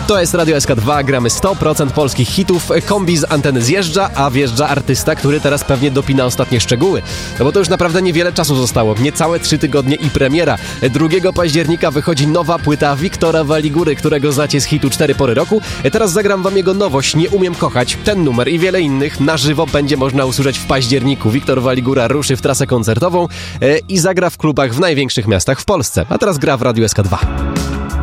To jest Radio SK2, gramy 100% polskich hitów. Kombi z anteny zjeżdża, a wjeżdża artysta, który teraz pewnie dopina ostatnie szczegóły. No bo to już naprawdę niewiele czasu zostało, niecałe 3 tygodnie i premiera. 2 października wychodzi nowa płyta Wiktora Waligury, którego znacie z hitu 4 pory roku. Teraz zagram wam jego nowość, Nie umiem kochać. Ten numer i wiele innych na żywo będzie można usłyszeć w październiku. Wiktor Waligura ruszy w trasę koncertową i zagra w klubach w największych miastach w Polsce. A teraz gra w Radio SK2.